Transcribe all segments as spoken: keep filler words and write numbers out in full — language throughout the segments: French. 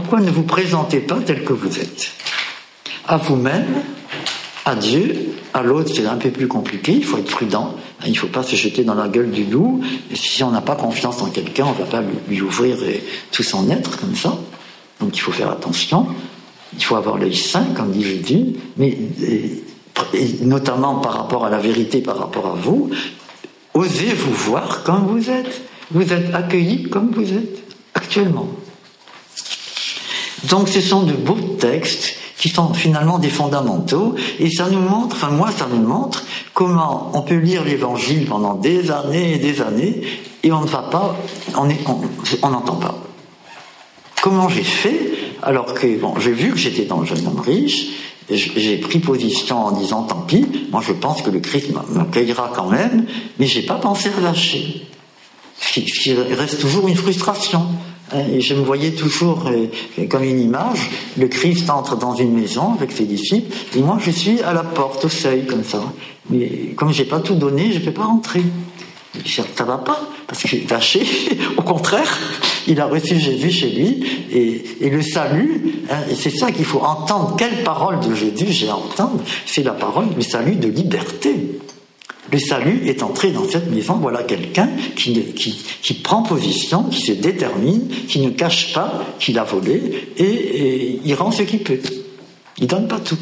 pourquoi ne vous présentez pas tel que vous êtes? À vous-même, à Dieu, à l'autre, c'est un peu plus compliqué, il faut être prudent, il ne faut pas se jeter dans la gueule du loup. Et si on n'a pas confiance en quelqu'un, on ne va pas lui ouvrir tout son être comme ça. Donc il faut faire attention, il faut avoir l'œil sain, comme dit Jésus, mais et, et notamment par rapport à la vérité, par rapport à vous, osez vous voir comme vous êtes. Vous êtes accueillis comme vous êtes, actuellement. Donc ce sont de beaux textes qui sont finalement des fondamentaux, et ça nous montre, enfin moi ça me montre, comment on peut lire l'Évangile pendant des années et des années, et on ne va pas, on n'entend pas. Comment j'ai fait, alors que, bon, j'ai vu que j'étais dans le jeune homme riche, j'ai pris position en disant, tant pis, moi je pense que le Christ m'accueillera quand même, mais j'ai pas pensé à lâcher. Ce qui reste toujours une frustration. Et je me voyais toujours euh, comme une image, le Christ entre dans une maison avec ses disciples, et moi je suis à la porte, au seuil, comme ça. Mais comme j'ai pas tout donné, je peux pas rentrer. Ça va pas, parce que lâché, au contraire, il a reçu Jésus chez lui, et, et le salut, hein, et c'est ça qu'il faut entendre. Quelle parole de Jésus j'ai à entendre? C'est la parole, le salut de liberté. Le salut est entré dans cette maison, voilà quelqu'un qui, qui, qui prend position, qui se détermine, qui ne cache pas qu'il a volé, et, et il rend ce qu'il peut. Il donne pas tout.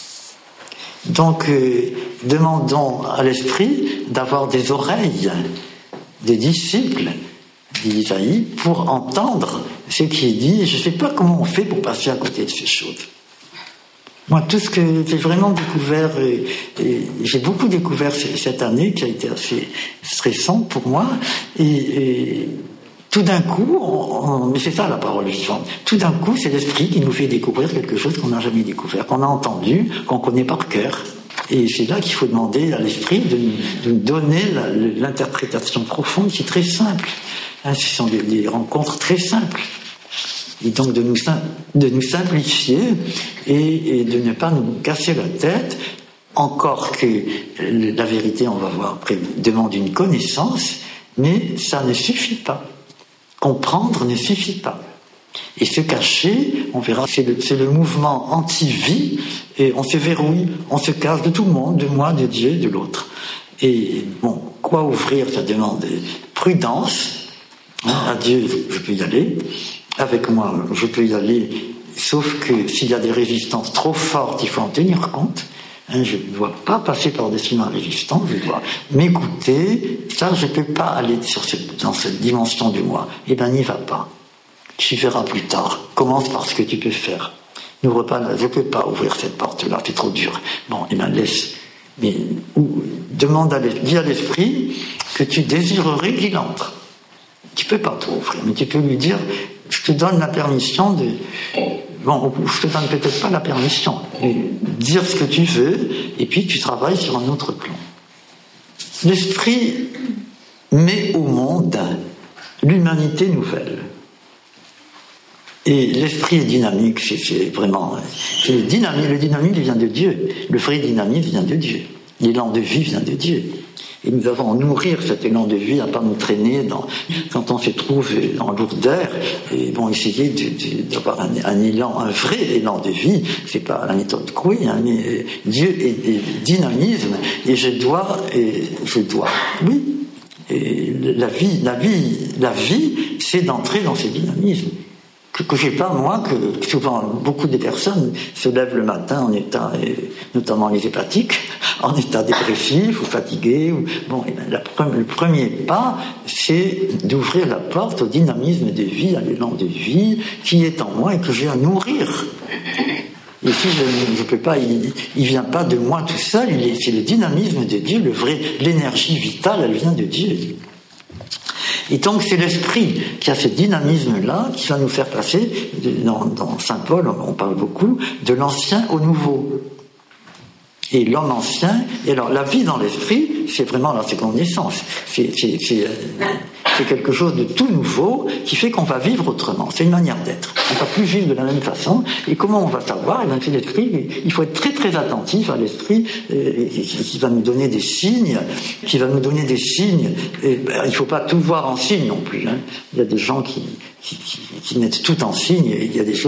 Donc, euh, demandons à l'Esprit d'avoir des oreilles, des disciples, dit Isaïe, pour entendre ce qui est dit. Je ne sais pas comment on fait pour passer à côté de ces choses. Moi, tout ce que j'ai vraiment découvert, et, et j'ai beaucoup découvert cette année, qui a été assez stressante pour moi, et, et tout d'un coup, on, on, mais c'est ça la parole vivante, tout d'un coup, c'est l'Esprit qui nous fait découvrir quelque chose qu'on n'a jamais découvert, qu'on a entendu, qu'on connaît par cœur. Et c'est là qu'il faut demander à l'Esprit de, de nous donner la, l'interprétation profonde, qui est très simple. Hein, ce sont des, des rencontres très simples. Et donc de nous, de nous simplifier et, et de ne pas nous casser la tête, encore que la vérité, on va voir après, demande une connaissance, mais ça ne suffit pas. Comprendre ne suffit pas. Et se cacher, on verra, c'est le, c'est le mouvement anti-vie, et on se verrouille, on se cache de tout le monde, de moi, de Dieu, de l'autre. Et bon, quoi ouvrir, ça demande prudence. Hein, à Dieu, je peux y aller. Avec moi, je peux y aller, sauf que s'il y a des résistances trop fortes, il faut en tenir compte. Hein, je ne dois pas passer par-dessus ma résistance, je dois m'écouter. Ça, je ne peux pas aller sur cette, dans cette dimension du moi. Eh bien, n'y va pas. Tu verras plus tard. Commence par ce que tu peux faire. N'ouvre pas, je ne peux pas ouvrir cette porte-là, c'est trop dur. Bon, eh bien, laisse. Mais ou, demande à l'esprit, dis à l'esprit que tu désirerais qu'il entre. Tu ne peux pas tout ouvrir, mais tu peux lui dire, je te donne la permission de... Bon, je te donne peut-être pas la permission, mais dire ce que tu veux, et puis tu travailles sur un autre plan. L'Esprit met au monde l'humanité nouvelle. Et l'Esprit est dynamique, c'est, c'est vraiment... C'est le dynamisme, le dynamisme vient de Dieu. Le vrai dynamisme vient de Dieu. L'élan de vie vient de Dieu. Et nous avons à nourrir cet élan de vie, à ne pas nous traîner dans, quand on se trouve en lourdeur, et bon, essayer de, de, d'avoir un, un élan, un vrai élan de vie. C'est pas la méthode Coué, hein, mais Dieu est, est dynamisme, et je dois, et je dois, oui. Et la vie, la vie, la vie, c'est d'entrer dans ce dynamisme. Que, que j'ai pas, moi, que souvent beaucoup de personnes se lèvent le matin en état, et notamment les hépatiques, en état dépressif ou fatigué. Ou, bon, et bien, la, le premier pas, c'est d'ouvrir la porte au dynamisme de vie, à l'élan de vie qui est en moi et que j'ai à nourrir. Et si je ne peux pas, il ne vient pas de moi tout seul, il est, c'est le dynamisme de Dieu, le vrai, l'énergie vitale, elle vient de Dieu. Et donc c'est l'Esprit qui a ce dynamisme-là qui va nous faire passer, dans, dans Saint Paul, on parle beaucoup, de l'ancien au nouveau. Et l'homme ancien, et alors la vie dans l'Esprit, c'est vraiment la seconde naissance. C'est, c'est, c'est, c'est quelque chose de tout nouveau qui fait qu'on va vivre autrement. C'est une manière d'être. On ne va plus vivre de la même façon. Et comment on va savoir? Eh bien, c'est l'Esprit. Il faut être très très attentif à l'Esprit euh, qui va nous donner des signes, qui va nous donner des signes. Et, ben, il ne faut pas tout voir en signe non plus. Hein. Il y a des gens qui, qui, qui, qui mettent tout en signe et il y a des choses